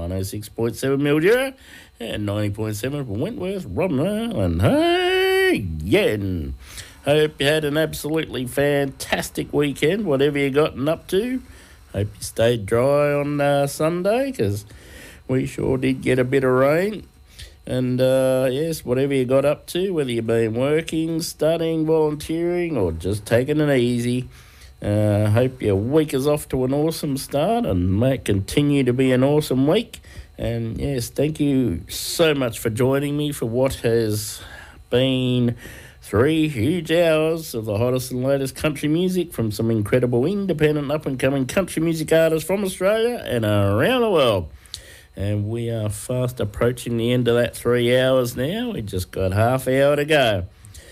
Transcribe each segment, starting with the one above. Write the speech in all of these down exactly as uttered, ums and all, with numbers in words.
one oh six point seven Mildura and ninety point seven from Wentworth, Robin and hey, yeah. Hope you had an absolutely fantastic weekend, whatever you gotten up to. Hope you stayed dry on uh, Sunday, because we sure did get a bit of rain. And, uh, yes, whatever you got up to, whether you've been working, studying, volunteering, or just taking it easy, uh, hope your week is off to an awesome start and may it continue to be an awesome week. And, yes, thank you so much for joining me for what has been three huge hours of the hottest and latest country music from some incredible independent up-and-coming country music artists from Australia and around the world. And we are fast approaching the end of that three hours now. We just got half hour to go.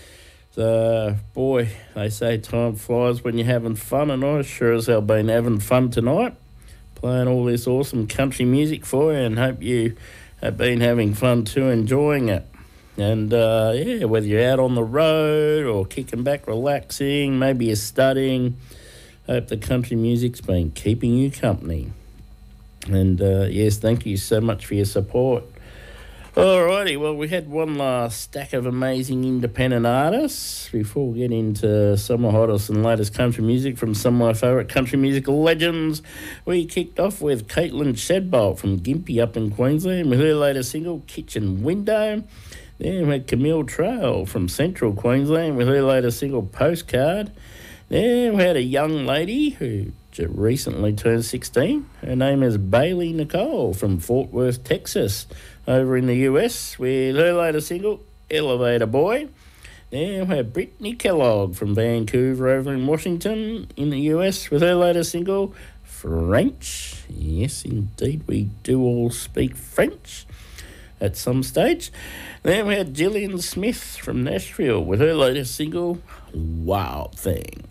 So, boy, they say time flies when you're having fun, and I sure as hell been having fun tonight, playing all this awesome country music for you, and hope you have been having fun too, enjoying it. And, uh, yeah, whether you're out on the road or kicking back, relaxing, maybe you're studying, hope the country music's been keeping you company. And, uh, yes, thank you so much for your support. Alrighty, well, we had one last stack of amazing independent artists before we get into some of the hottest and latest country music from some of my favourite country musical legends. We kicked off with Caitlin Shadbolt from Gympie up in Queensland with her latest single, Kitchen Window. Then we had Camille Trail from Central Queensland with her latest single, Postcard. Then we had a young lady who recently turned sixteen. Her name is Bailey Nicole from Fort Worth, Texas, over in the U S, with her latest single, Elevator Boy. Then we had Brittany Kellogg from Vancouver over in Washington in the U S with her latest single, French. Yes, indeed, we do all speak French at some stage. Then we had Gillian Smith from Nashville with her latest single, Wild Thing.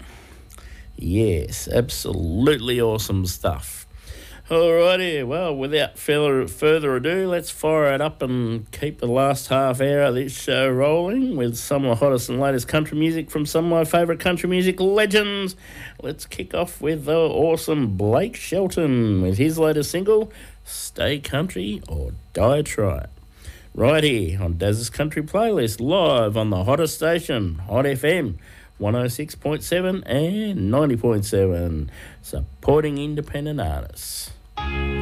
Yes, absolutely awesome stuff. Alrighty, well, without further, further ado, let's fire it up and keep the last half hour of this show rolling with some of the hottest and latest country music from some of my favourite country music legends. Let's kick off with the awesome Blake Shelton with his latest single, Stay Country or Die Try. Right here on Daz's Country Playlist, live on the hottest station, Hot F M, one oh six point seven and ninety point seven, supporting independent artists.